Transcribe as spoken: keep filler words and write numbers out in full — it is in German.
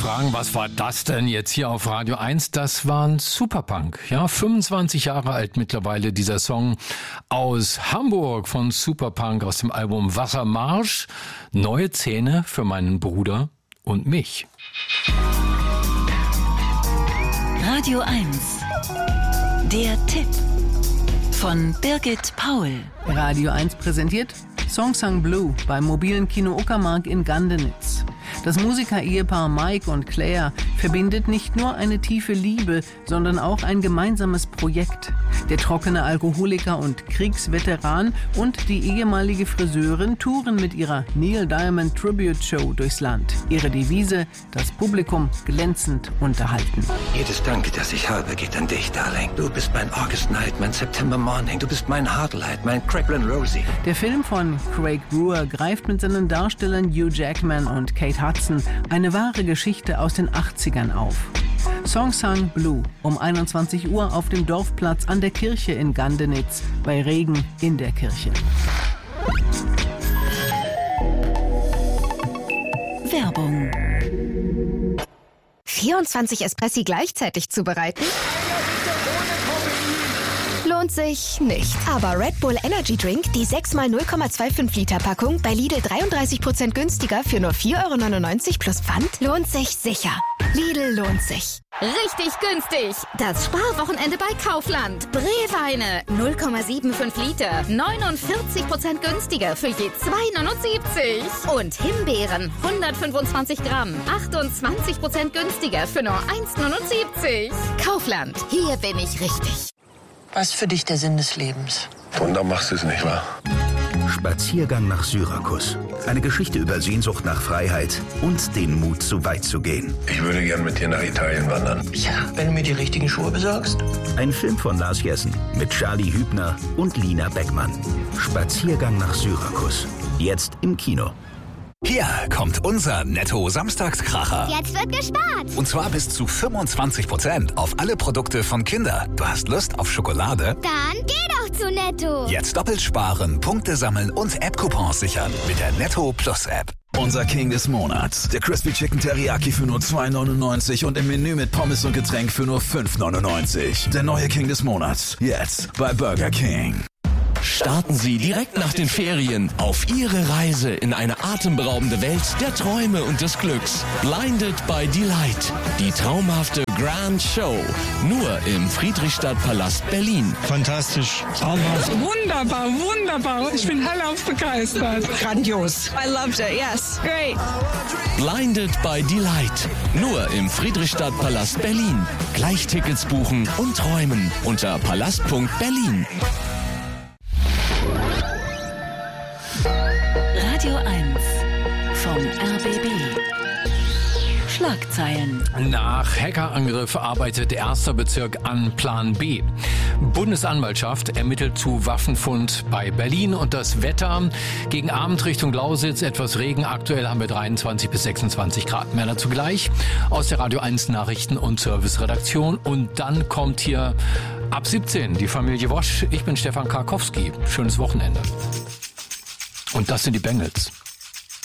fragen, was war das denn jetzt hier auf Radio eins? Das war ein Superpunk. Ja, fünfundzwanzig Jahre alt mittlerweile dieser Song aus Hamburg von Superpunk aus dem Album Wassermarsch. Neue Zähne für meinen Bruder und mich. Radio eins. Der Tipp von Birgit Paul. Radio eins präsentiert Songsang Blue beim mobilen Kino Uckermark in Gandenitz. Das Musiker-Ehepaar Mike und Claire verbindet nicht nur eine tiefe Liebe, sondern auch ein gemeinsames Projekt. Der trockene Alkoholiker und Kriegsveteran und die ehemalige Friseurin touren mit ihrer Neil Diamond Tribute Show durchs Land. Ihre Devise: das Publikum glänzend unterhalten. Jedes Danke, das ich habe, geht an dich, Darling. Du bist mein August Night, mein September Morning. Du bist mein Heartlight, mein Cracklin' Rosie. Der Film von Craig Brewer greift mit seinen Darstellern Hugh Jackman und Kate Hudson eine wahre Geschichte aus den achtzigern auf. Songsang Blue um einundzwanzig Uhr auf dem Dorfplatz an der Kirche in Gandenitz, bei Regen in der Kirche. Werbung. vierundzwanzig Espressi gleichzeitig zubereiten? Lohnt sich nicht. Aber Red Bull Energy Drink, die sechs mal null Komma fünfundzwanzig Liter Packung, bei Lidl dreiunddreißig Prozent günstiger für nur vier Euro neunundneunzig plus Pfand, lohnt sich sicher. Lidl lohnt sich. Richtig günstig. Das Sparwochenende bei Kaufland. Brewweine null Komma fünfundsiebzig Liter, neunundvierzig Prozent günstiger für je zwei Euro neunundsiebzig. Und Himbeeren hundertfünfundzwanzig Gramm, achtundzwanzig Prozent günstiger für nur eins Euro neunundsiebzig. Kaufland, hier bin ich richtig. Was ist für dich der Sinn des Lebens? Wunder machst du es nicht, wahr? Spaziergang nach Syrakus. Eine Geschichte über Sehnsucht nach Freiheit und den Mut, so weit zu gehen. Ich würde gern mit dir nach Italien wandern. Ja, wenn du mir die richtigen Schuhe besorgst. Ein Film von Lars Jessen mit Charlie Hübner und Lina Beckmann. Spaziergang nach Syrakus. Jetzt im Kino. Hier kommt unser Netto-Samstagskracher. Jetzt wird gespart. Und zwar bis zu fünfundzwanzig Prozent auf alle Produkte von Kinder. Du hast Lust auf Schokolade? Dann geh doch zu Netto. Jetzt doppelt sparen, Punkte sammeln und App-Coupons sichern mit der Netto Plus App. Unser King des Monats. Der Crispy Chicken Teriyaki für nur zwei neunundneunzig und im Menü mit Pommes und Getränk für nur fünf neunundneunzig. Der neue King des Monats. Jetzt bei Burger King. Starten Sie direkt nach den Ferien auf Ihre Reise in eine atemberaubende Welt der Träume und des Glücks. Blinded by Delight. Die traumhafte Grand Show. Nur im Friedrichstadtpalast Berlin. Fantastisch. Traumhaft. Wunderbar, wunderbar. Ich bin hellauf begeistert. Grandios. I loved it, yes. Great. Blinded by Delight. Nur im Friedrichstadtpalast Berlin. Gleich Tickets buchen und träumen unter palast punkt berlin. Radio eins vom R B B. Schlagzeilen. Nach Hackerangriff arbeitet erster Bezirk an Plan B. Bundesanwaltschaft ermittelt zu Waffenfund bei Berlin und das Wetter gegen Abend Richtung Lausitz etwas Regen. Aktuell haben wir dreiundzwanzig bis sechsundzwanzig Grad. Mehr dazu gleich aus der Radio eins Nachrichten- und Serviceredaktion. Und dann kommt hier ab siebzehn die Familie Wosch. Ich bin Stefan Karkowski. Schönes Wochenende. Und das sind die Bengals.